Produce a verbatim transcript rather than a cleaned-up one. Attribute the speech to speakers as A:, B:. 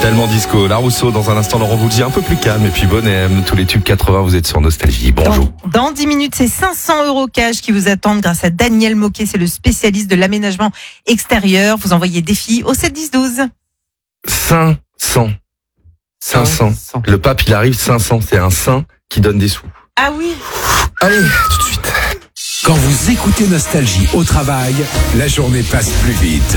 A: Tellement disco. La Rousseau, dans un instant, Laurent vous le dit, un peu plus calme et puis bonhomme. Tous les tubes quatre-vingts, vous êtes sur Nostalgie. Bonjour.
B: Dans, dans dix minutes, c'est cinq cents euros cash qui vous attendent grâce à Daniel Moquet. C'est le spécialiste de l'aménagement extérieur. Vous envoyez défi au sept dix douze.
A: cinq cents. cinq cents. Le pape, il arrive cinq cents. C'est un saint qui donne des sous.
B: Ah oui.
A: Allez, tout de suite.
C: Quand vous écoutez Nostalgie au travail, la journée passe plus vite.